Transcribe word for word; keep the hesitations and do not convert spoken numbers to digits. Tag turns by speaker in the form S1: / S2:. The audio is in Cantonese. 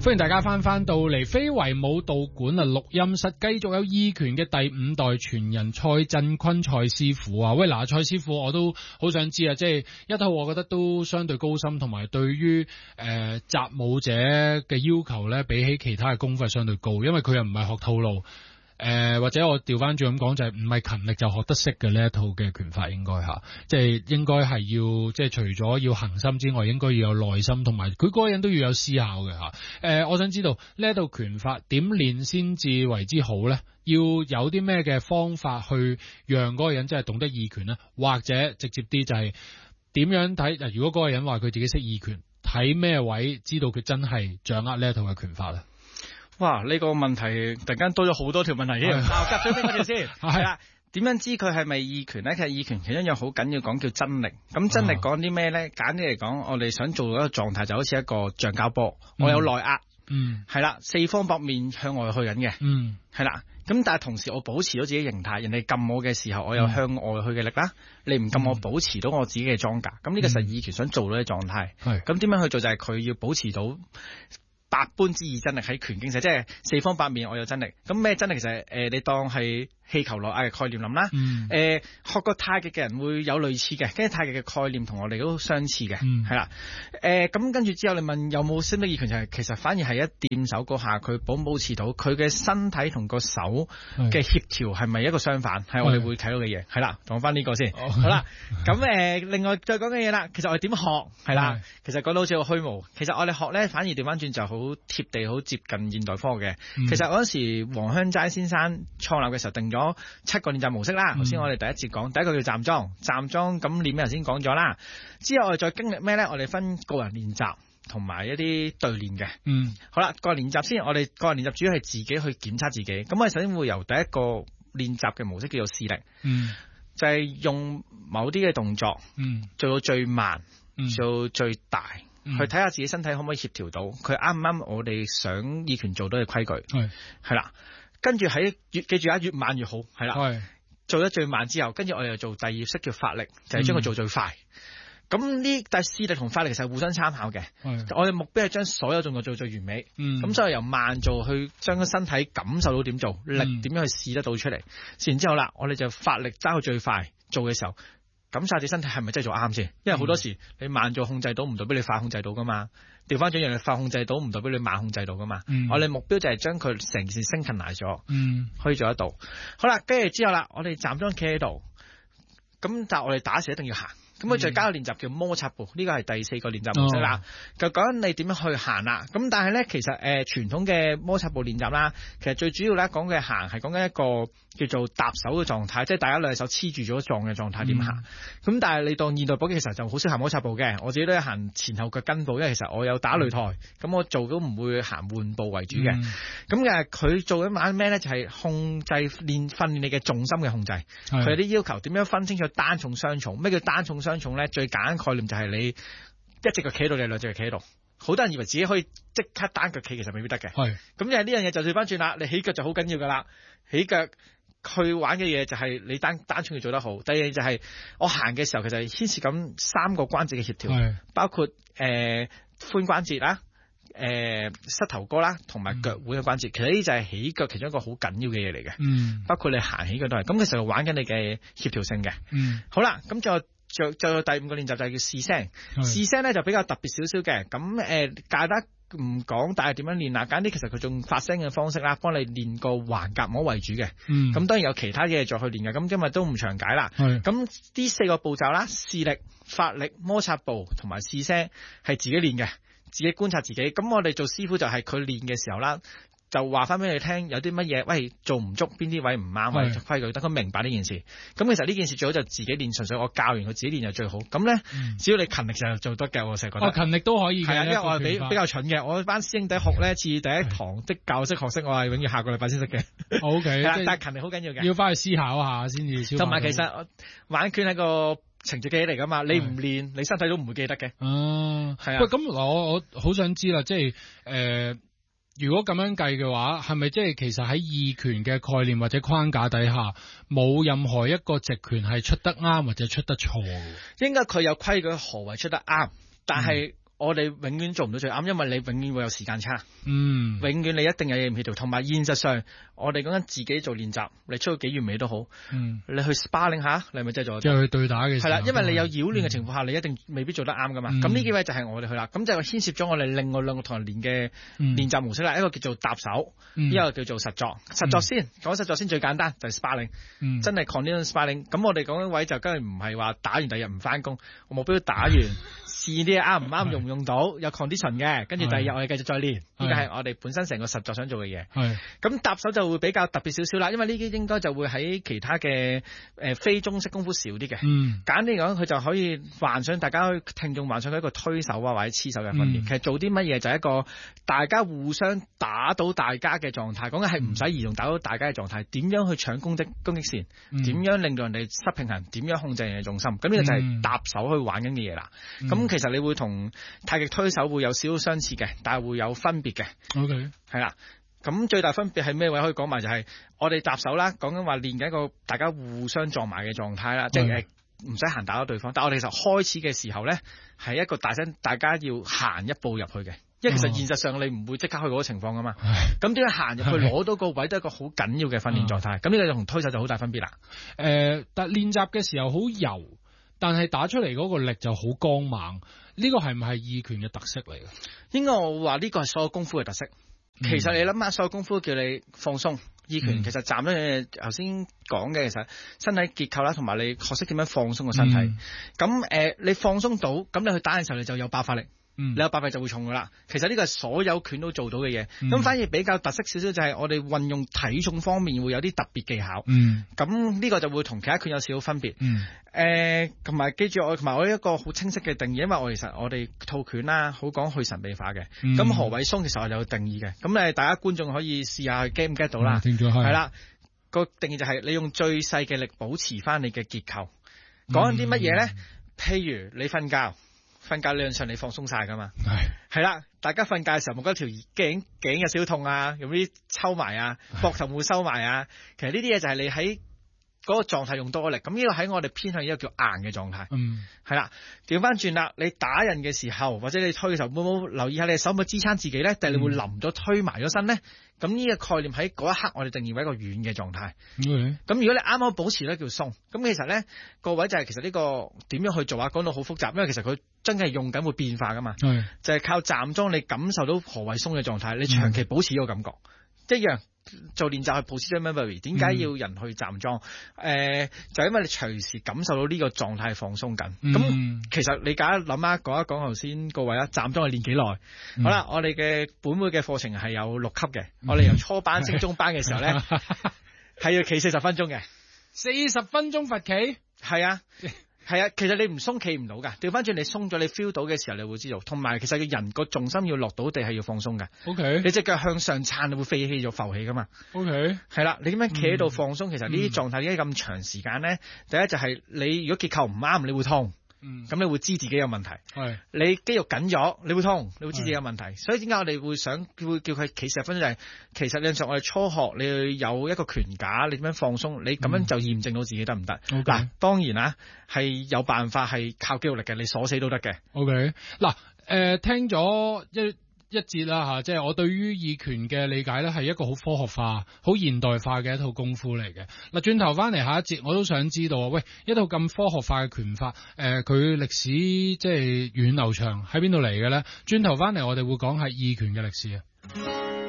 S1: 歡迎大家翻翻到嚟非遺武道館啊錄音室，繼續有意拳嘅第五代傳人蔡振坤蔡師傅啊！喂，嗱，蔡師傅我都好想知啊，即係一套我覺得都相對高深，同埋對於誒習武者嘅要求咧，比起其他嘅功夫係相對高，因為佢又唔係學套路。誒、呃，或者我調翻轉咁講，就係唔係勤力就學得識嘅呢一套嘅拳法，應該吓，即係應該係要，即係除咗要恒心之外，應該要有耐心，同埋佢嗰個人都要有思考嘅吓。誒、呃，我想知道呢一套拳法點練先至為之好咧？要有啲咩嘅方法去讓嗰個人真係懂得意拳咧？或者直接啲就係點樣睇？嗱，如果嗰個人話佢自己識意拳，睇咩位知道佢真係掌握呢一套嘅拳法咧？
S2: 哇！呢、這個問題突然間多咗好多條問題添。嗱，我夾咗邊嗰條先。係啦，點樣知佢係咪意拳咧？其實意拳其中一樣好緊要講叫真力。咁真力講啲咩咧？簡單啲嚟講，我哋想做到一個狀態就好似一個橡膠波，嗯、我有內壓。嗯。係啦，四方八面向外去緊嘅。嗯。係啦，咁但係同時我保持到自己形態，人哋撳我嘅時候，我有向外去嘅力啦。嗯、你唔撳我，保持到我自己嘅裝甲。咁呢個就係意拳想做到嘅狀態。係。咁點樣去做？就係、是、佢要保持到百般之意真力喺拳經上，即係四方八面我有真力。咁咩真力？其實誒、呃，你當係氣球內壓嘅概念諗啦。誒、嗯呃，學過太極嘅人會有類似嘅，跟住太極嘅概念同我哋都相似嘅，係、嗯、啦。誒、呃，咁跟住之後你問有冇識得意拳，就係其實反而係一掂手嗰下，佢保唔保持到佢嘅身體同個手嘅協調係咪一個相反？係我哋會睇到嘅嘢。係啦，講翻呢個先。哦、好啦，咁誒、呃，另外再講嘅嘢啦，其實我哋點學？係啦，其實講到好似個虛無。其實我哋學咧，反而調翻轉就好貼地，好接近現代科學嘅。嗯、其實嗰陣時黃香齋先生創立嘅時候定咗七個練習模式啦。頭先、嗯、我哋第一節講第一個叫站樁，站樁咁練咩頭先講咗啦。之後我哋再經歷咩咧？我哋分個人練習同埋一啲對練嘅。嗯，好啦，個人練習先，我哋個人練習主要係自己去檢測自己。咁我哋首先會由第一個練習嘅模式叫做試力。嗯，就係用某啲嘅動作，嗯，做到最慢，嗯、做到最大。去睇下自己身體可唔可以協調到，佢啱唔啱我哋想意拳做到嘅規矩，係係啦。跟住喺越記住啊，越慢越好，係啦。係做得最慢之後，跟住我哋又做第二式叫發力，就係、是、將佢做最快。咁呢、嗯，但係試力同發力其實係互相參考嘅。我哋目標係將所有動作做最完美。咁、嗯、所以由慢做去將個身體感受到點做，力點樣去試得到出嚟。試完之後啦，我哋就發力揸佢最快做嘅時候。感受你身體係咪真係做啱先？因為好多時你慢做控制到，唔代表你快控制到噶嘛。調翻轉讓你快控制到，唔代表你慢控制到噶嘛。嗯、我哋目標就係將佢成件事升級埋咗，嗯、可以做得到。好啦，跟住之後啦，我哋站樁企喺度，咁但係我哋打時一定要行。咁佢再加個練習叫摩擦步，呢個係第四個練習模式啦。哦、就講緊你點樣去行啦。咁但係咧，其實誒、呃、傳統嘅摩擦步練習啦，其實最主要咧講嘅行係講緊一個叫做搭手嘅狀態，即係大家兩隻手黐住咗撞嘅狀態點行。咁、嗯、但係你當現代步其實就好少行摩擦步嘅，我自己都係行前後腳跟步，因為其實我有打擂台，咁、嗯、我做都唔會行換步為主嘅。咁嘅佢做緊玩咩咧？就係、是、控制練訓練你嘅重心嘅控制。佢有啲要求點樣分清楚單重雙重？咩叫單重雙重咧？最簡單概念就係你一隻腳企喺度，你兩隻腳企喺度。好多人以為自己可以即刻單腳企，其實未必得嘅。係咁就係呢樣嘢就轉翻轉啦。你起腳就好緊要噶啦，起腳去玩嘅嘢就係你單單重要做得好。第二就係我行嘅時候，其實牽涉緊三個關節嘅協調，包括誒、呃、髖關節啦、誒、呃、膝頭哥啦，同埋腳腕嘅關節。嗯、其實呢啲就係起腳其中一個好緊要嘅嘢嚟嘅。嗯，包括你行起腳都係。咁其實玩緊你嘅協調性嘅。嗯，好啦，咁就。就就第五個練習就係叫試聲，試聲咧就比較特別少少嘅。咁誒，介得唔講，但係點樣練啊？簡單啲，其實佢仲發聲嘅方式啦，幫你練個橫膈膜為主嘅。嗯，咁當然有其他嘢再去練嘅。咁今日都唔詳解啦。係，咁呢四個步驟啦，試力、發力、摩擦步同埋試聲係自己練嘅，自己觀察自己。咁我哋做師傅就係佢練嘅時候啦。就話翻俾你聽，有啲乜嘢，喂，做唔足，邊啲位唔啱，或者規矩，等佢明白呢件事。咁其實呢件事最好就自己練，純粹我教完佢自己練就最好。咁咧，嗯、只要你勤力就做得嘅，我成日覺得。哦，勤力都可以嘅。係啊，因為我係比比較蠢嘅，我班師兄弟學咧，似第一堂的教識學識，我係永遠下個禮拜先識嘅。O K，但係勤力好緊要嘅，要翻去思考下先至。同埋其實玩拳係個程序記憶嚟噶嘛，你唔練，你身體都唔會記得嘅。哦、啊，係啊。喂，咁我我好想知啦，即係誒。呃如果咁樣計嘅話，係咪即係其實喺意拳嘅概念或者框架底下，冇任何一個直拳係出得啱或者出得錯？應該佢有規矩何謂出得啱，但係我哋永遠做唔到最啱，因為你永遠會有時間差。
S1: 嗯，
S2: 永遠你一定有嘢唔協調，同埋現實上，我哋講緊自己做練習，你出去幾完美都好。嗯，你去 sparring 下，你係咪真係做得？
S1: 即係去對打嘅時候。
S2: 係啦，因為你有擾亂嘅情況下，嗯、你一定未必做得啱噶嘛。咁呢、嗯、幾位就係我哋去啦，咁就牽涉咗我哋另外兩個同人練嘅練習模式啦。嗯、一個叫做搭手，嗯、一個叫做實作。實作先講、嗯、實作先最簡單，就係、是、sparring，、嗯、真係 condition sparring。咁我哋講緊位就梗係唔係話打完第二日唔翻工，我目標打完。試啲啱唔啱用唔用到，有 condition 嘅，跟住第二日我哋繼續再練，呢個係我哋本身成個實作想做嘅嘢。係咁搭手就會比較特別少少啦，因為呢啲應該就會喺其他嘅誒、呃、非中式功夫少啲嘅。嗯，簡單嚟講，佢就可以幻想大家聽眾幻想佢一個推手啊或者黐手嘅訓練。嗯、其實做啲乜嘢就係一個大家互相打到大家嘅狀態，講緊係唔使移動打到大家嘅狀態，點樣去搶攻擊攻擊線，點、嗯、樣令到人哋失平衡，點樣控制人哋重心，咁呢個就係搭手去玩緊嘅嘢啦。咁、嗯、其實你會同太極推手會有少少相似嘅，但係會有分別嘅。OK， 係啦。咁最大分別係咩位可以講埋就係我哋搭手啦，講緊話練緊一個大家互相撞埋嘅狀態啦，即係誒唔使行打到對方。但係我哋其實開始嘅時候咧，係一個大聲，大家要行一步入去嘅，因為其實現實上你唔會即刻去嗰個情況噶嘛。咁點解行入去攞到個位都係一個好緊要嘅訓練狀態？咁呢個就同推手就好大分別啦。
S1: 誒、呃，但練習嘅時候好柔，但係打出嚟嗰個力就好剛猛。呢個係唔係意拳嘅特色嚟嘅？
S2: 應該我話呢個係所有功夫嘅特色。嗯、其實你諗下，所有功夫叫你放鬆，意拳其實站咗嘢頭先講嘅，其實身體結構啦，同埋你學識點樣放鬆個身體。咁誒、嗯呃，你放鬆到，咁你去打嘅時候，你就有爆發力。嗯、你有爆發力就會重噶啦。其實呢個係所有拳都做到嘅嘢。咁、嗯、反而比較特色少少就係我哋運用體重方面會有啲特別技巧。咁呢、嗯、個就會同其他拳有少少分別。誒、嗯，同埋、呃、記住我同埋我一個好清晰嘅定義，因為我其實我哋套拳啦，好講去神秘化嘅。咁、嗯、何謂鬆其實我有定義嘅。咁誒，大家觀眾可以試下 get 唔 get 到啦。係啦，個定義就係你用最細嘅力保持翻你嘅結構。講緊啲乜嘢咧？嗯、譬如你瞓覺。瞓覺理論上你放鬆晒噶嘛，係係啦，大家瞓覺嘅時候，冇嗰條頸頸有少少痛啊，有啲抽埋啊，膊頭會收埋啊，其實呢啲嘢就係你喺嗰個狀態用多力，咁呢個喺我哋偏向一個叫硬嘅狀態，嗯，係啦，調翻轉啦，你打人嘅時候或者你推嘅時候，會唔會留意下你手有冇支撐自己咧？定係你會冧咗推埋咗身咧？咁呢個概念喺嗰一刻我哋定義為一個軟嘅狀態。咁、嗯、如果你啱啱保持咧叫鬆，咁其實咧個位就係其實呢個點樣去做啊？講到好複雜，因為其實佢真係用緊會變化噶嘛，嗯、就係靠站樁你感受到何謂鬆嘅狀態，你長期保持呢個感覺，嗯、一樣。做練習去 position memory， 點解要人去站樁？誒、嗯呃，就係、因為你隨時感受到呢個狀態放鬆緊。咁、嗯、其實你大家諗下，講一講頭先各位啊，站樁係練幾耐？嗯、好啦，我哋嘅本會嘅課程係有六級嘅，嗯、我哋由初班升中班嘅時候咧，係要企四十分鐘嘅，
S1: 四十分鐘罰企，
S2: 係啊。係啊，其實你唔鬆企唔到噶，調翻轉你鬆咗，你 feel 到嘅時候你會知道。同埋其實個人個重心要落到地係要放鬆噶。O K， 你隻腳向上撐，你會飛起咗浮起噶嘛。O K， 係啦，你點樣企喺度放鬆？嗯、其實呢啲狀態點解咁長時間咧？第一就係你如果結構唔啱，你會痛。嗯，咁你會知自己有問題。係是，你肌肉緊咗，你會痛，你會知自己有問題。是所以點解我哋會想會叫佢企十分鐘？就係其實理論上我哋初學，你要有一個拳架，你點樣放鬆？你咁樣就驗證到自己得唔得？嗱、嗯，當然啦，係有辦法係靠肌肉力嘅，你鎖死都得嘅。O K，
S1: 嗱，誒，聽咗一。一節啦吓，即係我對於意拳嘅理解咧，係一個好科學化、好現代化嘅一套功夫嚟嘅。嗱，轉頭翻嚟下一節，我都想知道啊，喂，一套咁科學化嘅拳法，誒、呃，佢歷史即係源流長喺邊度嚟嘅咧？轉頭翻嚟，我哋會講係意拳嘅歷史啊。